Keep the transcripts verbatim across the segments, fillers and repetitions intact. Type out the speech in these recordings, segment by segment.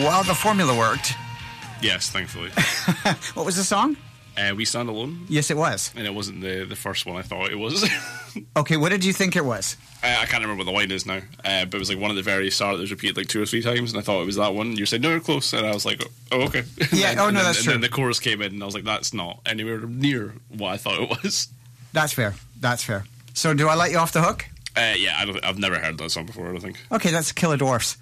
well, the formula worked. Yes, thankfully. What was the song? Uh, We Stand Alone. Yes, it was. And it wasn't the, the first one I thought it was. Okay, what did you think it was? I, I can't remember what the line is now, uh, but it was like one at the very start that was repeated like two or three times, and I thought it was that one. You said, no, you're close, and I was like, oh, okay. Yeah, and, oh, and no, then, that's and true. then the chorus came in, and I was like, that's not anywhere near what I thought it was. That's fair. That's fair. So do I let you off the hook? Uh, yeah, I don't, I've never heard that song before, I don't think. Okay, that's Killer Dwarfs.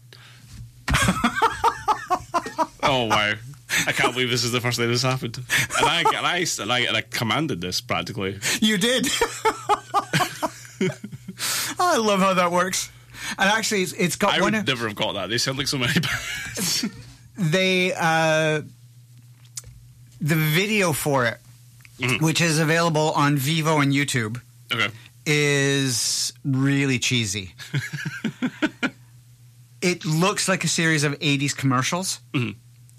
Oh, wow. I can't believe this is the first day this happened. And I, and I, and I, and I commanded this, practically. You did. I love how that works. And actually, it's, it's got I one... would never have got that. They sound like so many bands. They, uh... The video for it, mm-hmm. which is available on Vivo and YouTube, okay. is really cheesy. It looks like a series of eighties commercials. Mm-hmm.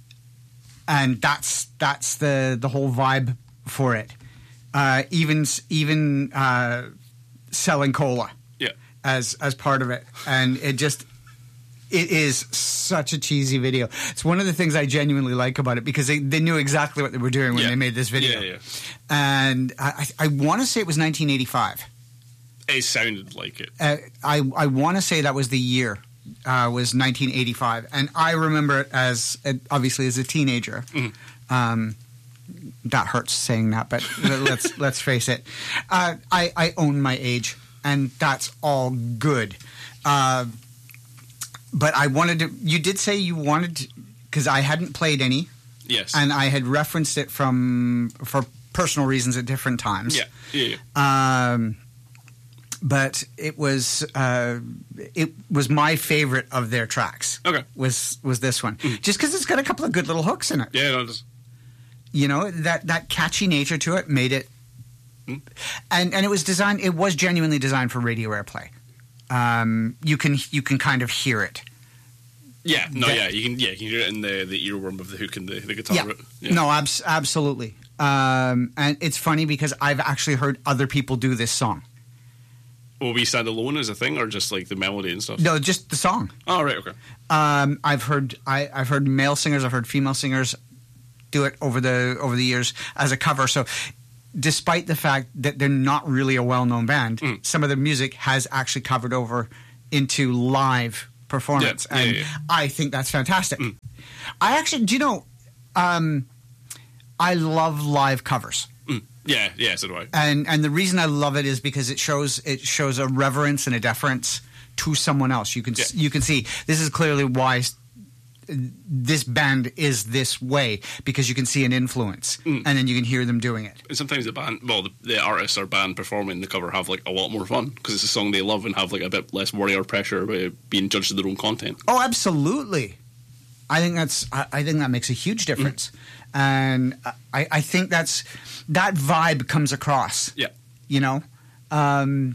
And that's that's the, the whole vibe for it. Uh, even even uh, selling cola, yeah, as as part of it, and it just it is such a cheesy video. It's one of the things I genuinely like about it because they, they knew exactly what they were doing when yeah. they made this video. Yeah, yeah. And I I, I want to say it was nineteen eighty-five. It sounded like it. Uh, I I want to say that was the year. Uh, was nineteen eighty-five, and I remember it as uh, obviously as a teenager. Mm-hmm. Um, that hurts saying that, but let's let's face it. Uh, I I own my age, and that's all good. Uh, but I wanted to. You did say you wanted because I hadn't played any. Yes, and I had referenced it from for personal reasons at different times. Yeah, yeah. yeah. Um, But it was uh, it was my favorite of their tracks. Okay, was was this one mm. just because it's got a couple of good little hooks in it. Yeah, no, it does. You know, that that catchy nature to it made it, mm. and and it was designed. It was genuinely designed for radio airplay. Um, you can you can kind of hear it. Yeah, no, that, yeah, you can yeah you can hear it in the, the earworm of the hook and the, the guitar. Yeah, yeah. no, abs- absolutely. Um, and it's funny because I've actually heard other people do this song. Will We Stand Alone as a thing, or just like the melody and stuff? No, just the song. Oh, right, okay. Um, I've heard I, I've heard male singers, I've heard female singers do it over the over the years as a cover. So, despite the fact that they're not really a well-known band, mm. some of the music has actually covered over into live performance, yeah, yeah, and yeah. I think that's fantastic. Mm. I actually, do you know, um, I love live covers. Mm. Yeah, yeah, so do I. And and the reason I love it is because it shows it shows a reverence and a deference to someone else. You can yeah. you can see this is clearly why this band is this way, because you can see an influence, mm. and then you can hear them doing it. And sometimes the band, well, the, the artists or band performing the cover have like a lot more fun because it's a song they love and have like a bit less worry or pressure about being judged to their own content. Oh, absolutely. I think that's I, I think that makes a huge difference. Mm. And I, I think that's that vibe comes across. Yeah, you know, um,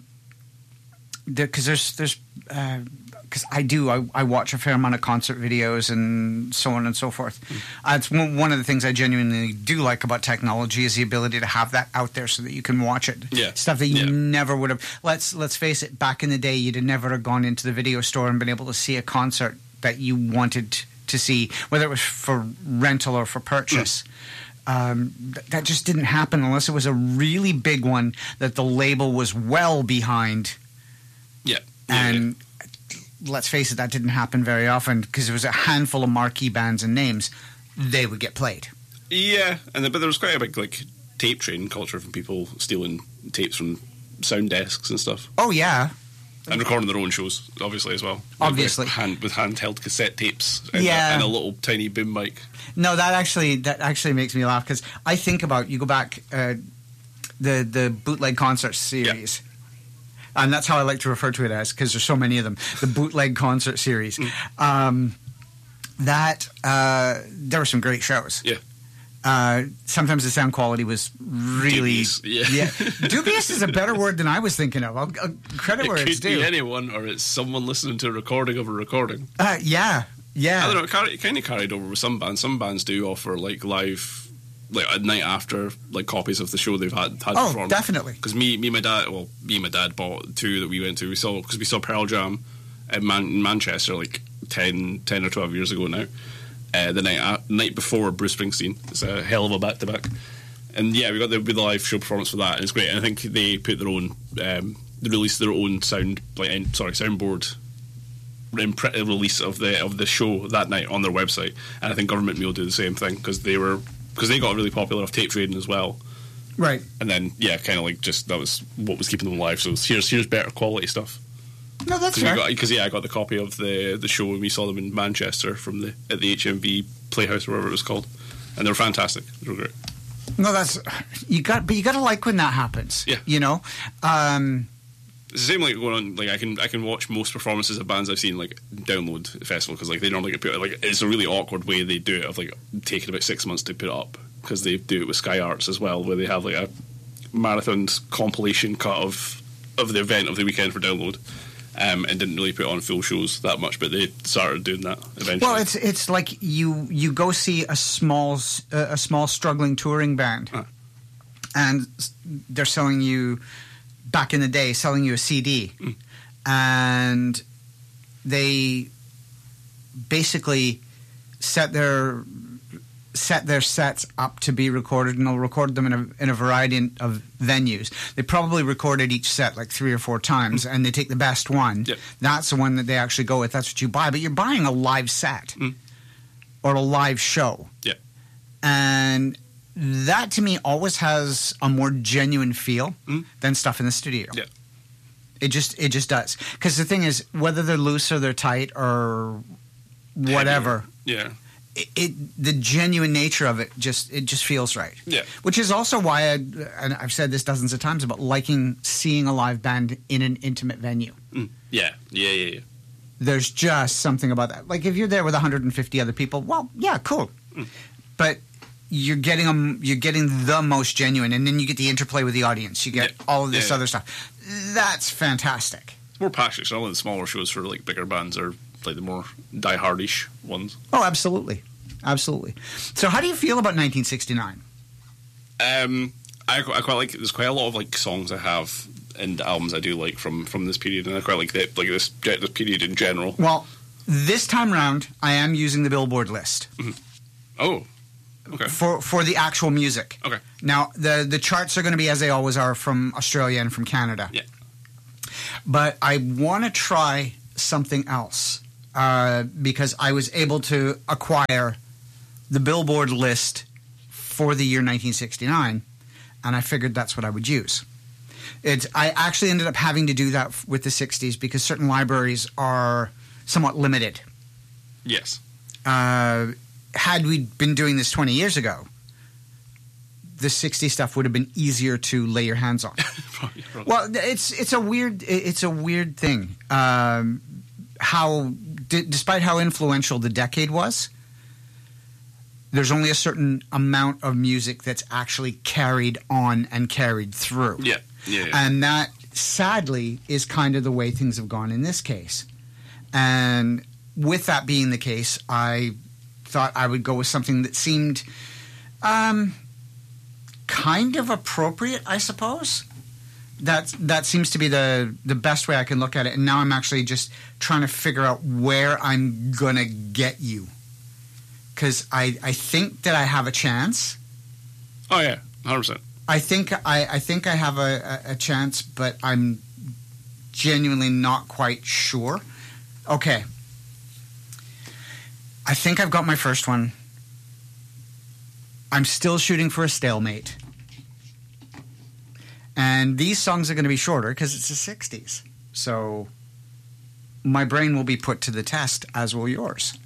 because the, there's there's because uh, I do I, I watch a fair amount of concert videos and so on and so forth. Mm. Uh, it's one, one of the things I genuinely do like about technology is the ability to have that out there so that you can watch it. Yeah, stuff that you yeah. never would have. Let's let's face it. Back in the day, you'd have never have gone into the video store and been able to see a concert that you wanted to see, whether it was for rental or for purchase. Mm. Um, th- that just didn't happen unless it was a really big one that the label was well behind. Yeah. yeah and yeah. let's face it, that didn't happen very often because there was a handful of marquee bands and names. They would get played. Yeah, and the, but there was quite a big like tape trading culture from people stealing tapes from sound desks and stuff. Oh, yeah. And recording their own shows, obviously, as well. Obviously. With, hand, with handheld cassette tapes and, yeah. a, and a little tiny boom mic. No, that actually that actually makes me laugh because I think about, you go back, uh, the, the bootleg concert series. Yeah. And that's how I like to refer to it as because there's so many of them. The bootleg concert series. Mm. Um, that, uh, there were some great shows. Yeah. Uh, sometimes the sound quality was really dubious. Yeah. yeah. Dubious is a better word than I was thinking of. I'll, I'll credit it where could it's due. be anyone, or it's someone listening to a recording of a recording. Uh, yeah, yeah. I don't know. It, carry, it kind of carried over with some bands. Some bands do offer like live, like a night after, like copies of the show they've had had oh, performed. Definitely. Because me, me, and my dad. Well, me and my dad bought two that we went to. We saw because we saw Pearl Jam in, Man, in Manchester like ten, ten or twelve years ago now. Uh, the night uh, night before Bruce Springsteen. It's a hell of a back to back. And yeah, we got the, the live show performance for that, and it's great. And I think they put their own, um, they released their own sound, like sorry, soundboard impre- release of the of the show that night on their website. And I think Government Mule do the same thing because they were because they got really popular off tape trading as well. Right. And then yeah, kind of like just that was what was keeping them alive. So here's here's better quality stuff. No, that's fair. Because yeah, I got the copy of the the show when we saw them in Manchester from the at the H M V Playhouse or whatever it was called, and they were fantastic. They were great. No, that's you got, but you got to like when that happens. Yeah, you know. Um, it's the same like going on. Like I can I can watch most performances of bands I've seen like download festival because like they normally get put like it's a really awkward way they do it of like taking about six months to put it up because they do it with Sky Arts as well where they have like a marathon compilation cut of of the event of the weekend for download. Um, and didn't really put on full shows that much, but they started doing that eventually. Well, it's it's like you you go see a small uh, a small struggling touring band, huh. and they're selling you back in the day selling you a C D, mm. and they basically set their set their sets up to be recorded, and they'll record them in a, in a variety of venues. They probably recorded each set like three or four times, mm. and they take the best one. Yep. That's the one that they actually go with. That's what you buy. But you're buying a live set mm. or a live show. Yep. And that, to me, always has a more genuine feel mm. than stuff in the studio. Yep. It just it just does. Because the thing is, whether they're loose or they're tight or whatever... Yeah. It, it the genuine nature of it just it just feels right. Yeah. Which is also why I and I've said this dozens of times about liking seeing a live band in an intimate venue. Mm. Yeah. Yeah. Yeah. Yeah. There's just something about that. Like if you're there with one hundred fifty other people, well, yeah, cool. Mm. But you're getting them, you're getting the most genuine, and then you get the interplay with the audience. You get yeah. all of this yeah, other yeah. stuff. That's fantastic. More passionate. All the smaller shows for like bigger bands are like the more die-hardish ones. Oh, absolutely. Absolutely. So how do you feel about nineteen sixty-nine? Um, I, I quite like, there's quite a lot of like songs I have and albums I do like from, from this period, and I quite like the, like this, this period in general. Well, this time round, I am using the Billboard list. Mm-hmm. Oh, okay. For, for the actual music. Okay. Now, the, the charts are going to be as they always are from Australia and from Canada. Yeah. But I want to try something else. Uh, because I was able to acquire the Billboard list for the year nineteen sixty-nine, and I figured that's what I would use. It's, I actually ended up having to do that with the sixties because certain libraries are somewhat limited. Yes. Uh, had we been doing this twenty years ago, the sixties stuff would have been easier to lay your hands on. probably, probably. Well, it's it's a weird it's a weird thing. Um, how d- despite how influential the decade was, there's only a certain amount of music that's actually carried on and carried through. Yeah, yeah, yeah. And that, sadly, is kind of the way things have gone in this case. And with that being the case, I thought I would go with something that seemed um, kind of appropriate, I suppose. That that seems to be the, the best way I can look at it. And now I'm actually just trying to figure out where I'm going to get you. Because I, I think that I have a chance. Oh, yeah, one hundred percent. I think I, I think I have a, a, a chance, but I'm genuinely not quite sure. Okay. I think I've got my first one. I'm still shooting for a stalemate. And these songs are going to be shorter because it's the sixties. So my brain will be put to the test, as will yours.